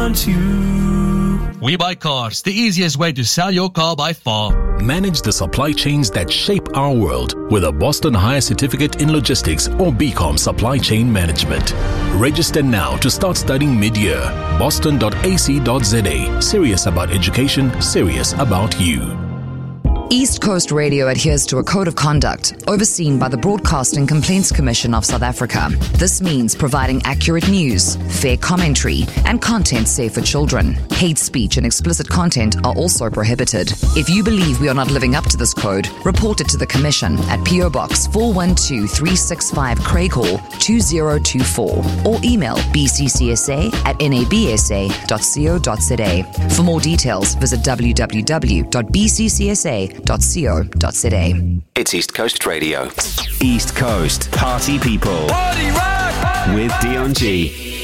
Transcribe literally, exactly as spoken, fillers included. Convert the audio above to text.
want you. We Buy Cars, the easiest way to sell your car by far. Manage the supply chains that shape our world with a Boston Higher Certificate in Logistics or B Com Supply Chain Management. Register now to start studying mid-year. boston dot a c dot z a. Serious about education, serious about you. East Coast Radio adheres to a code of conduct overseen by the Broadcasting Complaints Commission of South Africa. This means providing accurate news, fair commentary, and content safe for children. Hate speech and explicit content are also prohibited. If you believe we are not living up to this code, report it to the Commission at P O Box four one two three six five Craighall two zero two four or email b c c s a at n a b s a dot co dot z a. For more details, visit w w w dot b c c s a dot co dot z a. It's East Coast Radio. East Coast Party People. Party rock! With Dion G.